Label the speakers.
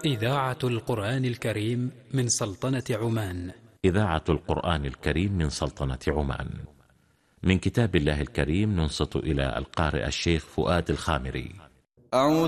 Speaker 1: إذاعة القرآن الكريم من سلطنة عمان.
Speaker 2: إذاعة القرآن الكريم من سلطنة عمان. من كتاب الله الكريم ننصت إلى القارئ الشيخ فؤاد الخامري.